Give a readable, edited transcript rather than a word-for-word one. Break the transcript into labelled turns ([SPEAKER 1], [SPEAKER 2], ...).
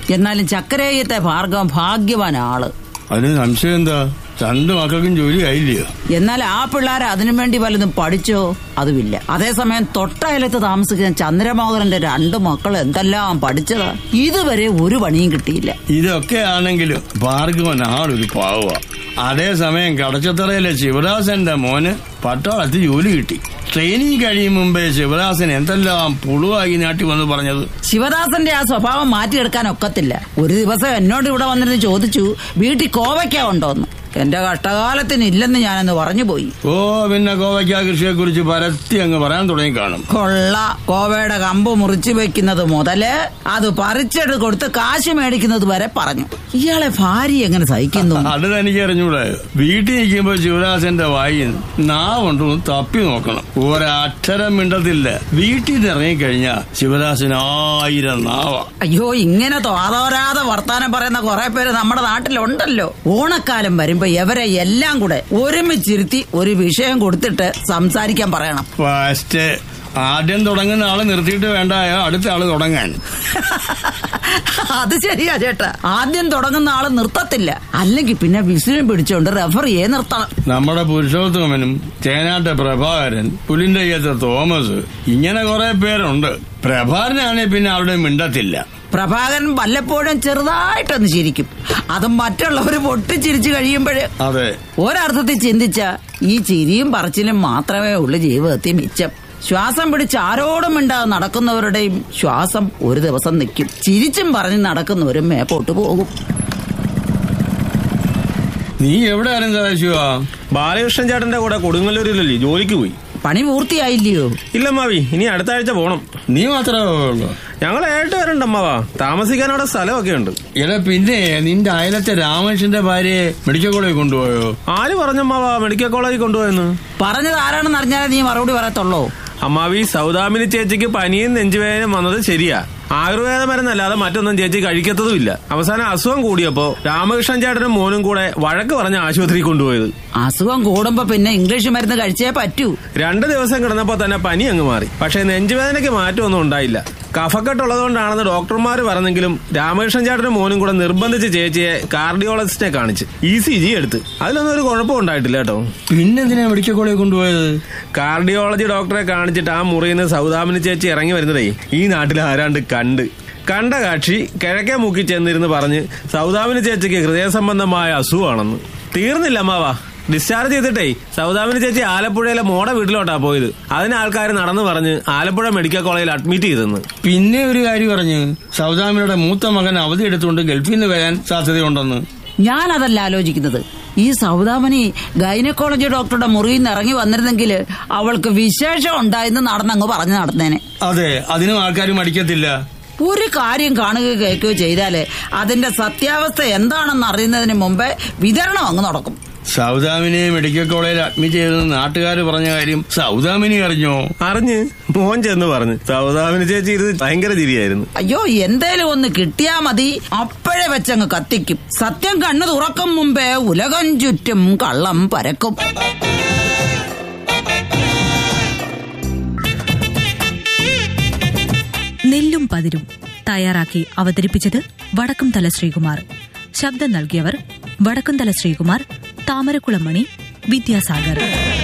[SPEAKER 1] എന്നാലും ചക്കരയത്തെ ഭാർഗവൻ ഭാഗ്യവാൻ ആള്.
[SPEAKER 2] അതിന് സംശയം എന്താ? 2 മക്കൾക്കും ജോലി ആയില്ലയോ?
[SPEAKER 1] എന്നാൽ ആ പിള്ളേരെ അതിനു വേണ്ടി വല്ലതും പഠിച്ചോ? അതുമില്ല. അതേസമയം തൊട്ടയലത്ത് താമസിക്കുന്ന ചന്ദ്രമോഹനന്റെ 2 മക്കൾ എന്തെല്ലാം പഠിച്ചതാ. ഇതുവരെ ഒരു പണിയും കിട്ടിയില്ല.
[SPEAKER 2] ഇതൊക്കെ ആണെങ്കിലും ഭാർഗവൻ ആളൊരു പാവ. അതേസമയം കടച്ചത്തറയിലെ ശിവദാസന്റെ മോന് പട്ടാളത്തിൽ ജോലി കിട്ടി. ട്രെയിനിങ് കഴിയും മുമ്പേ ശിവദാസൻ എന്തെല്ലാം പുളുവായി നാട്ടി വന്ന് പറഞ്ഞത്.
[SPEAKER 1] ശിവദാസന്റെ ആ സ്വഭാവം മാറ്റിയെടുക്കാൻ ഒക്കത്തില്ല. ഒരു ദിവസം എന്നോട് ഇവിടെ വന്നിരുന്ന് ചോദിച്ചു വീട്ടിൽ കോവയ്ക്ക ഉണ്ടോന്ന്. എന്റെ കഷ്ടകാലത്തിന് ഇല്ലെന്ന് ഞാനന്ന് പറഞ്ഞുപോയി.
[SPEAKER 2] പിന്നെ കോവയ്ക്ക കൃഷിയെ കുറിച്ച് പരത്തി അങ്ങ് പറയാൻ തുടങ്ങി കാണും.
[SPEAKER 1] കൊള്ള. കോവയുടെ കമ്പ് മുറിച്ചു വെക്കുന്നത് മുതല് അത് പറിച്ചെടുത്ത് കൊടുത്ത് കാശ് മേടിക്കുന്നത് വരെ പറഞ്ഞു. ഇയാളെ ഭാര്യ എങ്ങനെ സഹിക്കുന്നു?
[SPEAKER 2] അത് തനിക്ക് അറിഞ്ഞൂടെ? വീട്ടിൽ നിൽക്കുമ്പോ ശിവദാസന്റെ വായി നാവുണ്ടോ തപ്പി നോക്കണം. ഒരക്ഷരം മിണ്ടത്തില്ല. വീട്ടിൽ നിന്ന് ഇറങ്ങിക്കഴിഞ്ഞാ ശിവദാസന് 1000 നാവ.
[SPEAKER 1] അയ്യോ, ഇങ്ങനെ തോരാതെ വർത്താനം പറയുന്ന കുറെ പേര് നമ്മുടെ നാട്ടിലുണ്ടല്ലോ. ഓണക്കാലം വരുമ്പോ എവരെ എല്ലാം കൂടെ ഒരുമിച്ചിരുത്തി ഒരു വിഷയം കൊടുത്തിട്ട് സംസാരിക്കാൻ പറയണം.
[SPEAKER 2] ഫസ്റ്റ് ആദ്യം തുടങ്ങുന്ന ആള് നിർത്തിയിട്ട് വേണ്ടായോ അടുത്ത ആള് തുടങ്ങാൻ.
[SPEAKER 1] അത് ശരിയാ ചേട്ടാ. ആദ്യം തുടങ്ങുന്ന ആള് നിർത്തത്തില്ല. അല്ലെങ്കിൽ പിന്നെ വിസിലും പിടിച്ചോണ്ട് റെഫറിയെ നിർത്തണം.
[SPEAKER 2] നമ്മുടെ പുരുഷോത്തമനും ചേനാട്ടെ പ്രഭാകരൻ, പുലിന്റെ തോമസ്, ഇങ്ങനെ കുറെ പേരുണ്ട്. പ്രഭാകരനാണെ പിന്നെ അവിടെ മിണ്ടത്തില്ല.
[SPEAKER 1] പ്രഭാകരൻ വല്ലപ്പോഴും ചെറുതായിട്ടൊന്ന് ചിരിക്കും. അത് മറ്റുള്ളവര് പൊട്ടിച്ചിരിച്ചു കഴിയുമ്പോഴേ.
[SPEAKER 2] അതെ,
[SPEAKER 1] ഒരർത്ഥത്തിൽ ചിന്തിച്ച ഈ ചിരിയും പറച്ചിലും മാത്രമേ ഉള്ളു ജീവിതത്തിൽ മിച്ചം. ശ്വാസം പിടിച്ച് ആരോടും മിണ്ടാതെ നടക്കുന്നവരുടെയും ശ്വാസം ഒരു ദിവസം നിൽക്കും. ചിരിച്ചും പറഞ്ഞ് നടക്കുന്നവരും മേപ്പോട്ട് പോകും.
[SPEAKER 2] നീ എവിടെ ആയിരുന്നു?
[SPEAKER 3] ബാലകൃഷ്ണൻ ചേട്ടന്റെ കൂടെ കൊടുങ്ങല്ലൂരിലല്ലേ ജോലിക്ക് പോയി.
[SPEAKER 1] പണി പൂർത്തിയായില്ലയോ?
[SPEAKER 3] ഇല്ല മാവി, ഇനി അടുത്ത ആഴ്ച പോണം.
[SPEAKER 2] നീ മാത്രമേ ഉള്ളൂ?
[SPEAKER 3] ഞങ്ങൾ 7 പേരുണ്ട് അമ്മാവാ. താമസിക്കാൻ അവിടെ സ്ഥലമൊക്കെ ഉണ്ട്.
[SPEAKER 2] പിന്നെ നിന്റെ അയലത്തെ രാമകൃഷ്ണന്റെ ഭാര്യയെ മെഡിക്കൽ കോളേജിൽ കൊണ്ടുപോയോ?
[SPEAKER 3] ആര് പറഞ്ഞമ്മാവാ മെഡിക്കൽ കോളേജിൽ കൊണ്ടുപോയെന്ന്?
[SPEAKER 1] പറഞ്ഞത് ആരാണെന്ന് അറിഞ്ഞാലേ നീ മറുപടി പറയത്തുള്ളൂ.
[SPEAKER 3] അമ്മാവി, സൗദാമിനി ചേച്ചിക്ക് പനിയും നെഞ്ചുവേദനയും വന്നത് ശരിയാ. ആയുർവേദ മരുന്നല്ലാതെ മറ്റൊന്നും ചേച്ചി കഴിക്കത്തതുമില്ല. അവസാനം അസുഖം കൂടിയപ്പോ രാമകൃഷ്ണൻ ചേട്ടനും മോനും കൂടെ വഴക്ക് പറഞ്ഞ ആശുപത്രി കൊണ്ടുപോയത്.
[SPEAKER 1] അസുഖം കൂടുമ്പോ പിന്നെ ഇംഗ്ലീഷ് മരുന്ന് കഴിച്ചേ പറ്റൂ.
[SPEAKER 3] 2 ദിവസം കിടന്നപ്പോ തന്നെ പനി അങ്ങ് മാറി. പക്ഷെ നെഞ്ചുവേദനയ്ക്ക് മാറ്റമൊന്നും ഉണ്ടായില്ല. കഫക്കെട്ടുള്ളതുകൊണ്ടാണെന്ന് ഡോക്ടർമാര് പറഞ്ഞെങ്കിലും രാമകൃഷ്ണൻ ചേട്ടനും മോനും കൂടെ നിർബന്ധിച്ച് ചേച്ചിയെ കാർഡിയോളജിസ്റ്റിനെ കാണിച്ച് ECG എടുത്ത്. അതിലൊന്നും ഒരു കുഴപ്പം ഉണ്ടായിട്ടില്ല കേട്ടോ.
[SPEAKER 2] പിന്നെന്തിനാ മെഡിക്കൽ കോളേജിൽ കൊണ്ടുപോയത്?
[SPEAKER 3] കാർഡിയോളജി ഡോക്ടറെ കാണിച്ചിട്ട് ആ മുറിയിൽ നിന്ന് സൗദാമിനി ചേച്ചി ഇറങ്ങി വരുന്നതേ ഈ നാട്ടിൽ ആരാണ്ട് കണ്ട കാക്ഷി കിഴക്കേ മുക്കി ചെന്നിരുന്ന് പറഞ്ഞ് സൗദാമിനി ചേച്ചിക്ക് ഹൃദയ സംബന്ധമായ അസുഖമാണെന്ന്. തീർന്നില്ല അമ്മാവാ. ഡിസ്ചാർജ് ചെയ്തിട്ടേ സൗദാമിനി ചേച്ചി ആലപ്പുഴയിലെ മോടെ വീട്ടിലോട്ടാ പോയത്. അതിന് ആൾക്കാർ നടന്നു പറഞ്ഞ് ആലപ്പുഴ മെഡിക്കൽ കോളേജിൽ അഡ്മിറ്റ് ചെയ്തെന്ന്.
[SPEAKER 2] പിന്നെ ഒരു കാര്യം പറഞ്ഞു, സൗദാമിനിയുടെ മൂത്ത മകൻ അവധി എടുത്തുകൊണ്ട് ഗൾഫിൽ നിന്ന് വരാൻ സാധ്യതയുണ്ടെന്ന്.
[SPEAKER 1] ഞാനതല്ല ആലോചിക്കുന്നത്. ഈ സൗദാമിനി ഗൈനക്കോളജി ഡോക്ടറുടെ മുറിയിൽ നിന്ന് ഇറങ്ങി വന്നിരുന്നെങ്കിൽ അവൾക്ക് വിശേഷം ഉണ്ടായെന്ന് നടന്നങ്ങ് പറഞ്ഞു നടന്നേനെ.
[SPEAKER 2] അതെ, അതിനും ആൾക്കാർ മടിക്കത്തില്ല.
[SPEAKER 1] ഒരു കാര്യം കാണുകയോ കേൾക്കുകയോ ചെയ്താല് അതിന്റെ സത്യാവസ്ഥ എന്താണെന്ന് അറിയുന്നതിന് മുമ്പേ വിതരണം അങ്ങ് നടക്കും.
[SPEAKER 2] സൗദാമിനിയെ മെഡിക്കൽ കോളേജിൽ അഡ്മിറ്റ് ചെയ്തെന്ന് നാട്ടുകാർ പറഞ്ഞ കാര്യം സൗദാമിനി അറിഞ്ഞോ?
[SPEAKER 3] അറിഞ്ഞ് മോൻ ചെന്ന് പറഞ്ഞു. സൗദാമിനി ചേച്ചി ഇത് ഭയങ്കര ചിരിയായിരുന്നു.
[SPEAKER 1] അയ്യോ, എന്തേലും ഒന്ന് കിട്ടിയാ മതി, അപ്പോഴേ വെച്ചങ്ങ് കത്തിക്കും. സത്യം കണ്ണു തുറക്കും മുമ്പേ ഉലകം ചുറ്റും കള്ളം പരക്കും.
[SPEAKER 4] നെല്ലും പതിരും തയ്യാറാക്കി അവതരിപ്പിച്ചത് വടക്കുംതല ശ്രീകുമാർ. ശബ്ദം നൽകിയവർ വടക്കുംതല ശ്രീകുമാർ, താമരക്കുളം മണി, വിദ്യാസാഗർ.